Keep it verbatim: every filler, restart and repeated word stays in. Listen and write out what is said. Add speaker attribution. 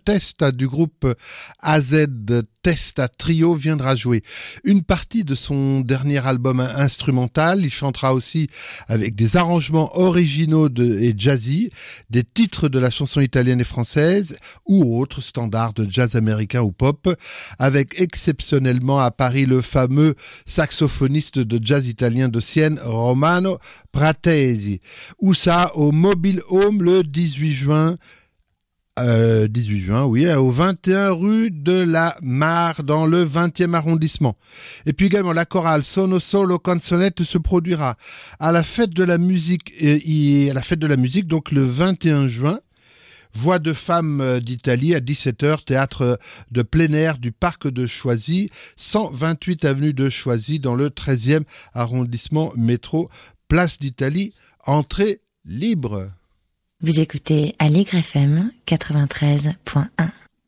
Speaker 1: Testa du groupe A Z Testa Trio viendra jouer une partie de son dernier album instrumental. Il chantera aussi avec des arrangements originaux de, et jazzy, des titres de la chanson italienne et française ou autres standards de jazz américain ou pop, avec exceptionnellement à Paris le fameux saxophoniste de jazz italien de Sienne, Romano Pratesi. Où ça, au Mobile Home le dix-huit juin. Euh, dix-huit juin, oui, au vingt et un rue de la Mare, dans le vingtième arrondissement. Et puis également, la chorale Sono Solo Canzonette se produira à la fête de la musique, et à la fête de la musique, donc le vingt et un juin. Voix de femmes d'Italie à dix-sept heures, théâtre de plein air du parc de Choisy, cent vingt-huit avenue de Choisy, dans le treizième arrondissement métro, place d'Italie, entrée libre.
Speaker 2: Vous écoutez Allegre F M quatre-vingt-treize point un.